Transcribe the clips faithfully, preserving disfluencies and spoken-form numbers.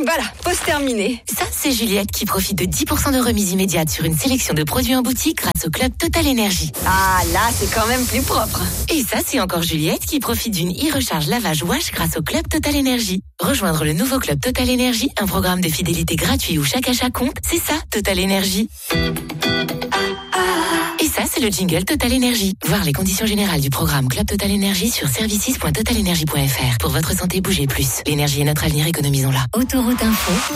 Voilà, pause terminée. Ça, c'est Juliette qui profite de dix pour cent de remise immédiate sur une sélection de produits en boutique grâce au club Total Énergie. Ah, là, c'est quand même plus propre. Et ça, c'est encore Juliette qui profite d'une e-recharge lavage wash grâce au club Total Énergie. Rejoindre le nouveau club Total Énergie, un programme de fidélité gratuit où chaque achat compte, c'est ça, Total Énergie. Et ça, c'est le jingle Total Énergie. Voir les conditions générales du programme Club Total Énergie sur services point total énergie point f r. Pour votre santé, bougez plus. L'énergie est notre avenir, économisons-la. Autoroute Info.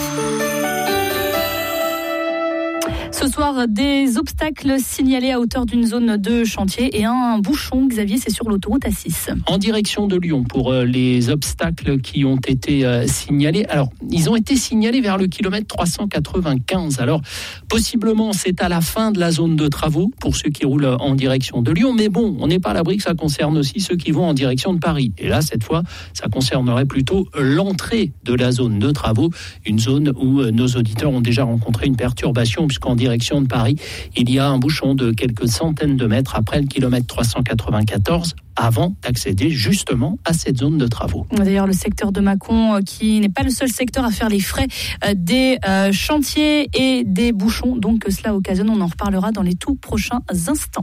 Ce soir, des obstacles signalés à hauteur d'une zone de chantier et un bouchon. Xavier, c'est sur l'autoroute A six. En direction de Lyon pour euh, les obstacles qui ont été euh, signalés. Alors, ils ont été signalés vers le kilomètre trois cent quatre-vingt-quinze. Alors, possiblement, c'est à la fin de la zone de travaux pour ceux qui roulent en direction de Lyon. Mais bon, on n'est pas à l'abri que ça concerne aussi ceux qui vont en direction de Paris. Et là, cette fois, ça concernerait plutôt l'entrée de la zone de travaux, une zone où euh, nos auditeurs ont déjà rencontré une perturbation puisqu'en direction de Paris, il y a un bouchon de quelques centaines de mètres après le kilomètre trois cent quatre-vingt-quatorze avant d'accéder justement à cette zone de travaux. D'ailleurs, le secteur de Mâcon, qui n'est pas le seul secteur à faire les frais des euh, chantiers et des bouchons, donc cela occasionne, on en reparlera dans les tout prochains instants.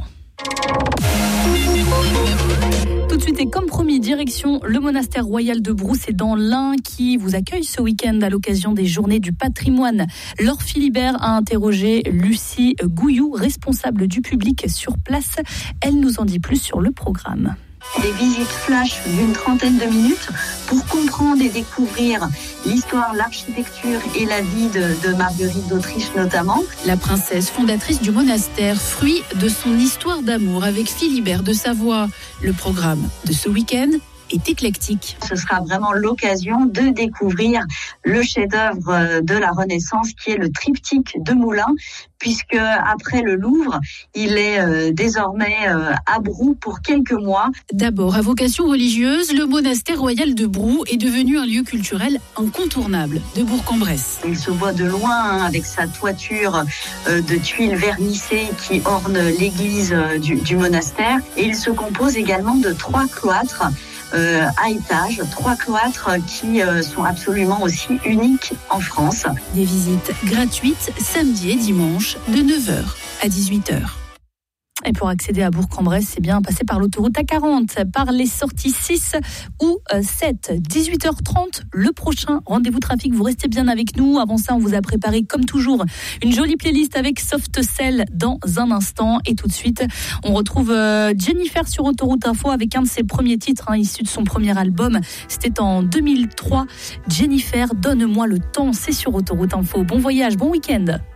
Tout de suite et comme promis, direction le monastère royal de Brou, c'est dans l'Ain qui vous accueille ce week-end à l'occasion des journées du patrimoine. Laure Philibert a interrogé Lucie Gouillou, responsable du public sur place. Elle nous en dit plus sur le programme. Des visites flash d'une trentaine de minutes pour comprendre et découvrir l'histoire, l'architecture et la vie de, de Marguerite d'Autriche notamment. La princesse fondatrice du monastère, fruit de son histoire d'amour avec Philibert de Savoie. Le programme de ce week-end est éclectique. Ce sera vraiment l'occasion de découvrir le chef-d'œuvre de la Renaissance qui est le triptyque de Moulins, puisque après le Louvre, il est euh, désormais euh, à Brou pour quelques mois. D'abord à vocation religieuse, le monastère royal de Brou est devenu un lieu culturel incontournable de Bourg-en-Bresse. Il se voit de loin hein, avec sa toiture euh, de tuiles vernissées qui orne l'église euh, du, du monastère, et il se compose également de trois cloîtres Euh, à étage, trois cloîtres qui euh, sont absolument aussi uniques en France. Des visites gratuites samedi et dimanche de neuf heures à dix-huit heures. Et pour accéder à Bourg-en-Bresse, c'est bien passer par l'autoroute A quarante, par les sorties six ou sept. dix-huit heures trente, le prochain rendez-vous trafic. Vous restez bien avec nous. Avant ça, on vous a préparé, comme toujours, une jolie playlist avec Soft Cell dans un instant. Et tout de suite, on retrouve Jennifer sur Autoroute Info avec un de ses premiers titres, hein, issu de son premier album. C'était en deux mille trois. Jennifer, donne-moi le temps. C'est sur Autoroute Info. Bon voyage, bon week-end.